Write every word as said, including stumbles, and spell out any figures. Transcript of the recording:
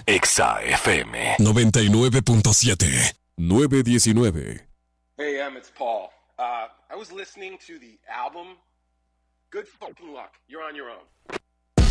Exa F M noventa y nueve punto siete. nueve diecinueve. Hey, Em, it's Paul. Uh, I was listening to the album. Good fucking luck. You're on your own.